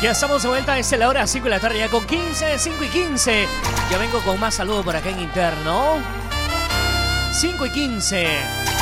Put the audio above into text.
Ya estamos de vuelta, es la hora 5 de la tarde, ya con 15, 5 y 15. Ya vengo con más saludos por acá en interno. 5 y 15.